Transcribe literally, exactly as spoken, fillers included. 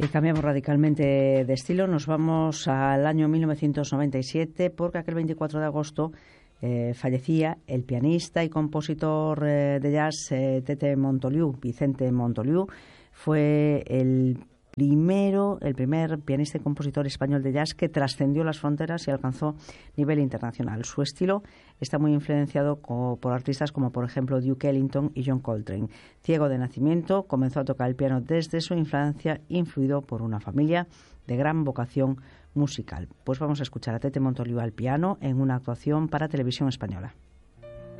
Y cambiamos radicalmente de estilo, nos vamos al año mil novecientos noventa y siete, porque aquel veinticuatro de agosto eh, fallecía el pianista y compositor eh, de jazz eh, Tete Montoliu. Vicente Montoliu fue el primero, el primer pianista y compositor español de jazz que trascendió las fronteras y alcanzó nivel internacional. Su estilo está muy influenciado co- por artistas como, por ejemplo, Duke Ellington y John Coltrane. Ciego de nacimiento, comenzó a tocar el piano desde su infancia, influido por una familia de gran vocación musical. Pues vamos a escuchar a Tete Montoliu al piano en una actuación para Televisión Española.